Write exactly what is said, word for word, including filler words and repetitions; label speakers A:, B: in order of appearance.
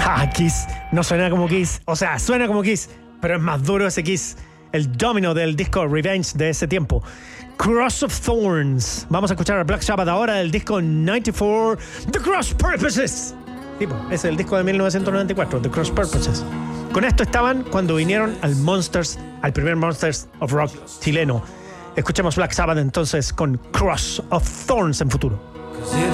A: Ah, Kiss. No suena como Kiss. O sea, suena como Kiss, pero es más duro ese Kiss. El domino del disco Revenge de ese tiempo. Cross of Thorns. Vamos a escuchar a Black Sabbath ahora del disco noventa y cuatro, The Cross Purposes. Tipo, ese es el disco de mil novecientos noventa y cuatro, The Cross Purposes. Con esto estaban cuando vinieron al Monsters, al primer Monsters of Rock chileno. Escuchemos Black Sabbath entonces con Cross of Thorns en futuro.